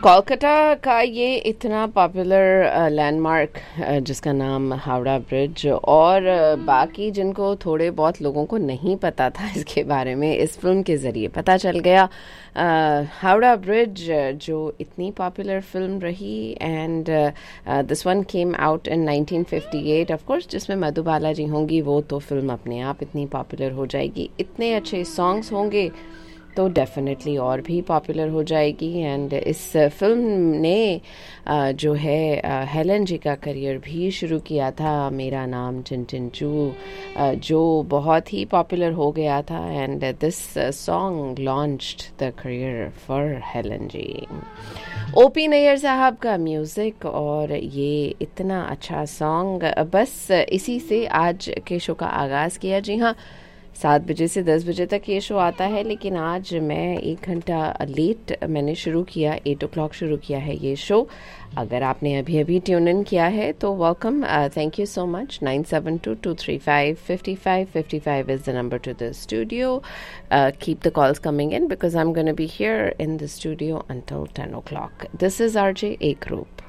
कोलकाता का ये इतना पॉपुलर लैंडमार्क जिसका नाम हावड़ा ब्रिज और बाकी जिनको थोड़े बहुत लोगों को नहीं पता था इसके बारे में इस फिल्म के ज़रिए पता चल गया। हावड़ा ब्रिज जो इतनी पॉपुलर फिल्म रही and this one came out in 1958 of course, जिसमें मधुबाला जी होंगी वो तो फिल्म अपने आप इतनी पॉपुलर हो जाएगी, इतने अच्छे सॉन्ग्स होंगे तो डेफिनेटली और भी पॉपुलर हो जाएगी। एंड इस फिल्म ने जो है हेलन जी का करियर भी शुरू किया था, मेरा नाम चिंचिंचू, जो बहुत ही पॉपुलर हो गया था and this song launched the career for Helen ji. OP Nayyar साहब का म्यूज़िक और ये इतना अच्छा सॉन्ग, बस इसी से आज के शो का आगाज़ किया। जी हाँ, 7 बजे से 10 बजे तक ये शो आता है, लेकिन आज मैं 1 घंटा लेट मैंने शुरू किया, 8 o'clock शुरू किया है ये शो। अगर आपने अभी अभी ट्यून इन किया है तो welcome, thank you so much. 9722355555 is the number to the studio. Keep the calls coming in because I'm going to be here in the studio until 10 o'clock. This is RJ A Group.